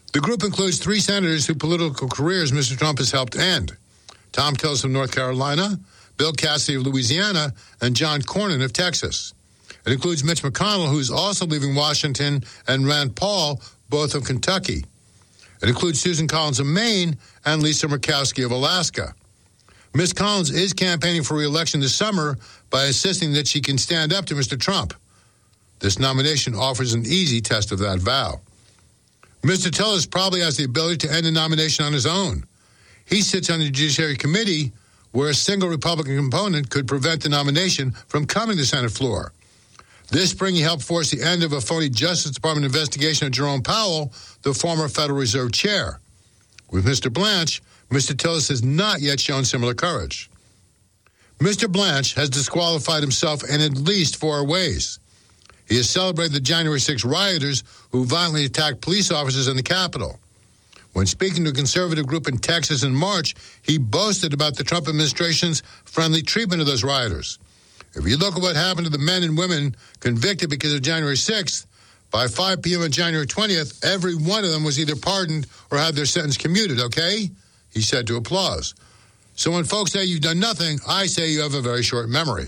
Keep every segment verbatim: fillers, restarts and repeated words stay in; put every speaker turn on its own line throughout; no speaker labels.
The group includes three senators whose political careers Mister Trump has helped end. Tom Tillis of North Carolina, Bill Cassidy of Louisiana, and John Cornyn of Texas. It includes Mitch McConnell, who's also leaving Washington, and Rand Paul, both of Kentucky. It includes Susan Collins of Maine and Lisa Murkowski of Alaska. Miz Collins is campaigning for re-election this summer by insisting that she can stand up to Mister Trump. This nomination offers an easy test of that vow. Mister Tillis probably has the ability to end the nomination on his own. He sits on the Judiciary Committee, where a single Republican component could prevent the nomination from coming to the Senate floor. This spring, he helped force the end of a phony Justice Department investigation of Jerome Powell, the former Federal Reserve Chair. With Mister Blanche, Mister Tillis has not yet shown similar courage. Mister Blanche has disqualified himself in at least four ways. He has celebrated the January sixth rioters who violently attacked police officers in the Capitol. When speaking to a conservative group in Texas in March, he boasted about the Trump administration's friendly treatment of those rioters. If you look at what happened to the men and women convicted because of January sixth, by five p.m. on January twentieth, every one of them was either pardoned or had their sentence commuted, okay? He said to applause. So when folks say you've done nothing, I say you have a very short memory.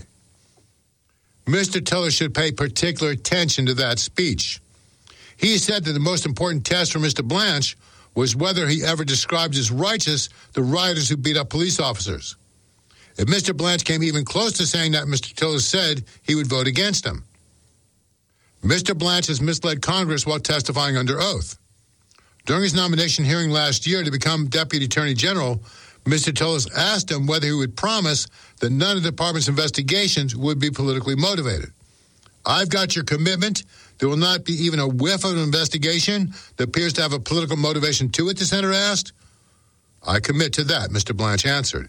Mister Tillis should pay particular attention to that speech. He said that the most important test for Mister Blanche was whether he ever described as righteous the rioters who beat up police officers. If Mister Blanche came even close to saying that, Mister Tillis said he would vote against him. Mister Blanche has misled Congress while testifying under oath. During his nomination hearing last year to become Deputy Attorney General, Mister Tillis asked him whether he would promise that none of the department's investigations would be politically motivated. I've got your commitment. There will not be even a whiff of an investigation that appears to have a political motivation to it, the senator asked. I commit to that, Mister Blanche answered.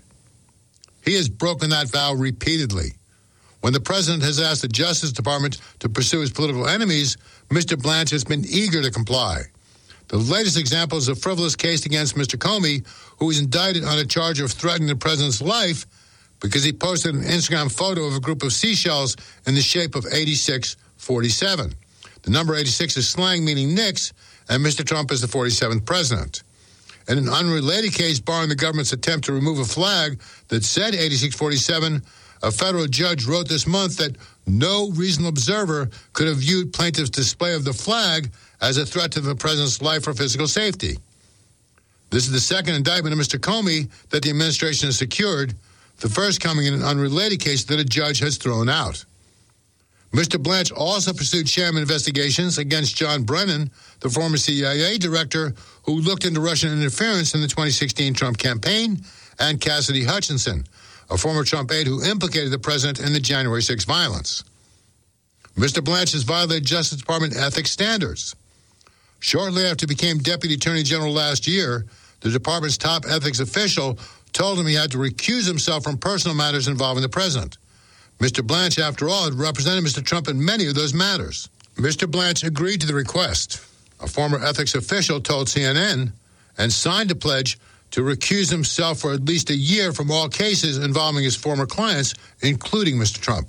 He has broken that vow repeatedly. When the president has asked the Justice Department to pursue his political enemies, Mister Blanche has been eager to comply. The latest example is a frivolous case against Mister Comey, who was indicted on a charge of threatening the president's life because he posted an Instagram photo of a group of seashells in the shape of eighty-six forty-seven. The number eighty-six is slang meaning Knicks, and Mister Trump is the forty-seventh president. In an unrelated case barring the government's attempt to remove a flag that said eighty-six forty-seven, a federal judge wrote this month that no reasonable observer could have viewed plaintiff's display of the flag as a threat to the president's life or physical safety. This is the second indictment of Mister Comey that the administration has secured, the first coming in an unrelated case that a judge has thrown out. Mister Blanche also pursued sham investigations against John Brennan, the former C I A director who looked into Russian interference in the twenty sixteen Trump campaign, and Cassidy Hutchinson, a former Trump aide who implicated the president in the January sixth violence. Mister Blanche has violated Justice Department ethics standards. Shortly after he became Deputy Attorney General last year, the department's top ethics official told him he had to recuse himself from personal matters involving the president. Mister Blanche, after all, had represented Mister Trump in many of those matters. Mister Blanche agreed to the request. A former ethics official told C N N and signed a pledge to recuse himself for at least a year from all cases involving his former clients, including Mister Trump.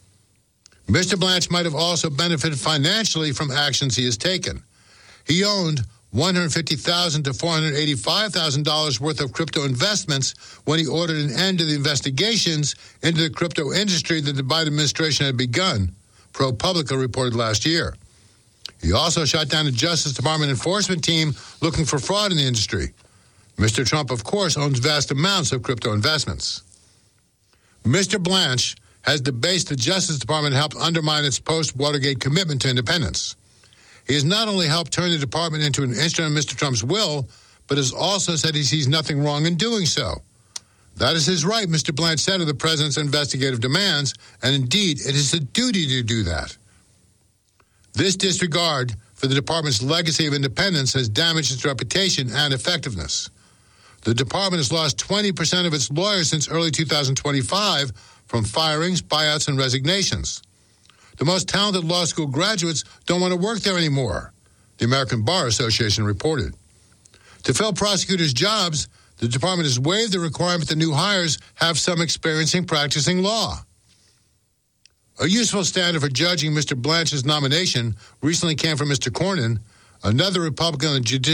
Mister Blanche might have also benefited financially from actions he has taken. He owned one hundred fifty thousand dollars to four hundred eighty-five thousand dollars worth of crypto investments when he ordered an end to the investigations into the crypto industry that the Biden administration had begun, ProPublica reported last year. He also shot down a Justice Department enforcement team looking for fraud in the industry. Mister Trump, of course, owns vast amounts of crypto investments. Mister Blanche has debased the Justice Department and helped undermine its post-Watergate commitment to independence. He has not only helped turn the department into an instrument of Mister Trump's will, but has also said he sees nothing wrong in doing so. That is his right, Mister Blanche said of the president's investigative demands, and indeed, it is a duty to do that. This disregard for the department's legacy of independence has damaged its reputation and effectiveness. The department has lost twenty percent of its lawyers since early two thousand twenty-five from firings, buyouts, and resignations. The most talented law school graduates don't want to work there anymore, the American Bar Association reported. To fill prosecutors' jobs, the department has waived the requirement that new hires have some experience in practicing law. A useful standard for judging Mister Blanche's nomination recently came from Mister Cornyn, another Republican on the Judiciary